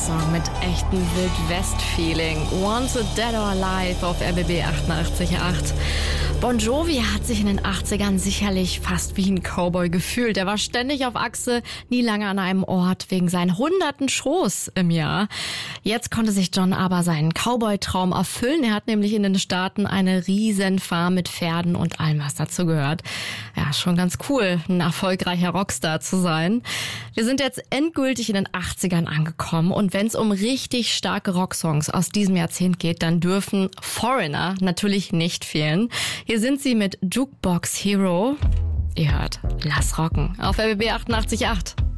Song mit echtem Wild-West-Feeling. Wanted Dead or Alive auf RBB 88.8. Bon Jovi hat sich in den 80ern sicherlich fast wie ein Cowboy gefühlt. Er war ständig auf Achse, nie lange an einem Ort, wegen seinen 100. Shows im Jahr. Jetzt konnte sich John aber seinen Cowboy-Traum erfüllen. Er hat nämlich in den Staaten eine riesen Farm mit Pferden und allem, was dazu gehört. Ja, schon ganz cool, ein erfolgreicher Rockstar zu sein. Wir sind jetzt endgültig in den 80ern angekommen und wenn es um richtig starke Rocksongs aus diesem Jahrzehnt geht, dann dürfen Foreigner natürlich nicht fehlen. Hier sind sie mit Jukebox Hero. Ihr hört Lass rocken auf RBB 88.8.